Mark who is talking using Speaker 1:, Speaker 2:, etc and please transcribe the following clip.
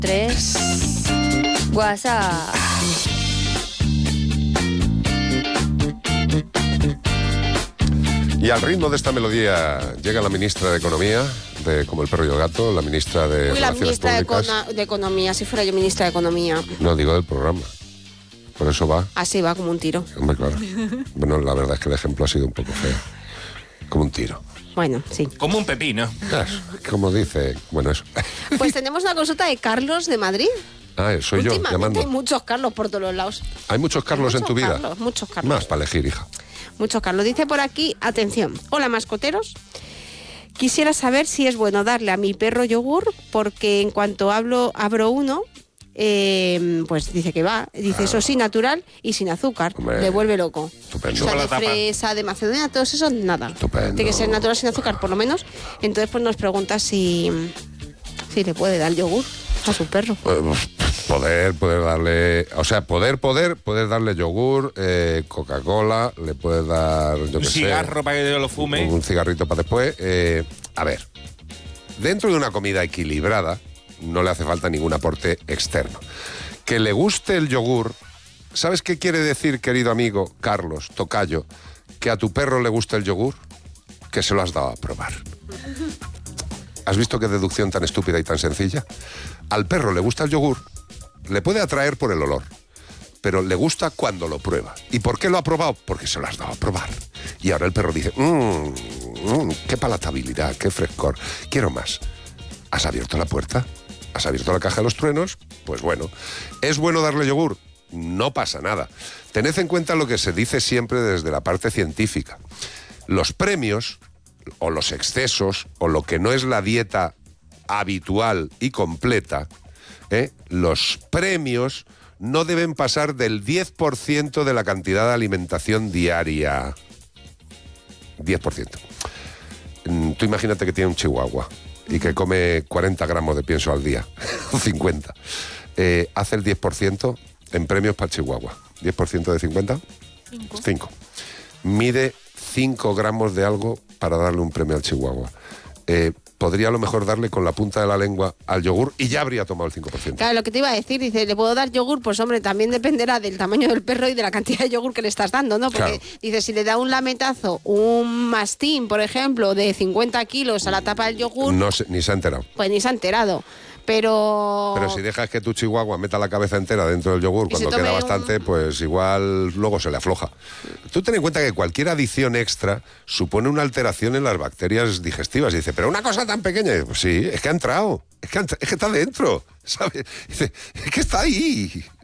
Speaker 1: 3. WhatsApp.
Speaker 2: Y al ritmo de esta melodía llega la ministra de Economía, de Como el perro y el gato, la ministra de Relaciones Públicas.
Speaker 3: La ministra de Economía, si fuera yo ministra de Economía.
Speaker 2: No, digo del programa. Por eso va.
Speaker 3: Así va, como un tiro.
Speaker 2: Hombre, claro. Bueno, la verdad es que el ejemplo ha sido un poco feo. Como un tiro.
Speaker 3: Bueno, sí.
Speaker 4: Como un pepino.
Speaker 2: Como dice, bueno, eso.
Speaker 3: Pues tenemos una consulta de Carlos de Madrid.
Speaker 2: Ah, soy yo llamando.
Speaker 3: Hay muchos Carlos por todos los lados.
Speaker 2: ¿Hay muchos Carlos en tu vida?
Speaker 3: Muchos Carlos.
Speaker 2: Más para elegir, hija.
Speaker 3: Muchos Carlos. Dice por aquí, atención. Hola, mascoteros. Quisiera saber si es bueno darle a mi perro yogur, porque en cuanto abro uno, pues dice que va. Dice, eso sí, natural y sin azúcar.
Speaker 2: Hombre,
Speaker 3: le vuelve loco.
Speaker 2: Estupendo.
Speaker 3: O sea, de fresa, de Macedonia, todos esos, nada.
Speaker 2: Estupendo.
Speaker 3: Tiene que ser natural sin azúcar, por lo menos. Entonces, pues nos pregunta si le puede dar yogur a su perro.
Speaker 2: Poder darle, o sea, poder darle yogur, Coca-Cola, le puedes dar, yo
Speaker 4: un
Speaker 2: qué sé,
Speaker 4: cigarro para que lo fume.
Speaker 2: un cigarrito para después. A ver, dentro de una comida equilibrada no le hace falta ningún aporte externo. Que le guste el yogur, ¿sabes qué quiere decir, querido amigo Carlos Tocayo? Que a tu perro le guste el yogur, que se lo has dado a probar. ¿Has visto qué deducción tan estúpida y tan sencilla? Al perro le gusta el yogur, le puede atraer por el olor, pero le gusta cuando lo prueba. ¿Y por qué lo ha probado? Porque se lo has dado a probar. Y ahora el perro dice, qué palatabilidad, qué frescor, quiero más. ¿Has abierto la puerta? ¿Has abierto la caja de los truenos? Pues bueno. ¿Es bueno darle yogur? No pasa nada. Tened en cuenta lo que se dice siempre desde la parte científica. Los premios, o los excesos, o lo que no es la dieta habitual y completa, los premios no deben pasar del 10% de la cantidad de alimentación diaria. 10%. Tú imagínate que tiene un chihuahua y que come 40 gramos de pienso al día, o 50. Hace el 10% en premios para el chihuahua. 10% de 50, 5. Mide 5 gramos de algo para darle un premio al chihuahua. Podría a lo mejor darle con la punta de la lengua al yogur y ya habría tomado el 5%.
Speaker 3: Claro, lo que te iba a decir, dice, ¿le puedo dar yogur? Pues hombre, también dependerá del tamaño del perro y de la cantidad de yogur que le estás dando, ¿no? Porque
Speaker 2: claro,
Speaker 3: dice, si le da un lametazo, un mastín, por ejemplo, de 50 kilos a la tapa del yogur...
Speaker 2: No sé, ni se ha enterado.
Speaker 3: Pues ni se ha enterado. Pero
Speaker 2: si dejas que tu chihuahua meta la cabeza entera dentro del yogur cuando queda bastante, pues igual luego se le afloja. Tú ten en cuenta que cualquier adición extra supone una alteración en las bacterias digestivas. Y dice, pero una cosa tan pequeña. Y dice, pues sí, es que ha entrado, es que está dentro, ¿sabes? Y dice, es que está ahí.